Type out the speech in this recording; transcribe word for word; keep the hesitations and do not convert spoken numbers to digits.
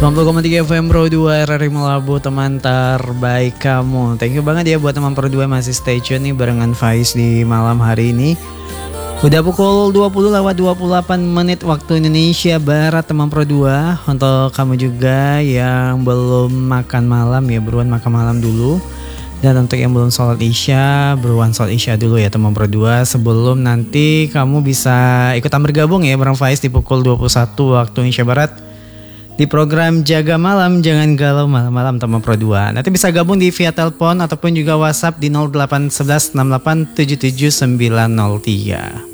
sembilan puluh koma tiga F M Pro dua R R I Melabu, teman terbaik kamu. Thank you banget ya buat teman Pro dua masih stay tune nih barengan Faiz di malam hari ini. Udah pukul dua puluh lewat dua puluh delapan menit waktu Indonesia Barat, teman Pro dua. Untuk kamu juga yang belum makan malam ya, buruan makan malam dulu. Dan untuk yang belum sholat isya, beruan sholat isya dulu ya teman Pro dua. Sebelum nanti kamu bisa ikutan bergabung ya bareng Faiz di pukul dua puluh satu waktu Indonesia Barat di program Jaga Malam. Jangan galau malam-malam teman Pro dua. Nanti bisa gabung di via telepon ataupun juga WhatsApp di nol delapan satu satu enam delapan tujuh tujuh sembilan nol tiga.